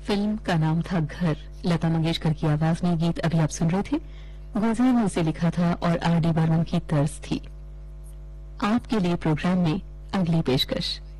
Film का नाम था घर। लता मंगेशकर की आवाज में गीत अभी आप सुन रहे थे। गुलजार ने इसे लिखा था और आर डी बर्मन की तर्ज थी। आपके लिए प्रोग्राम में अगली पेशकश।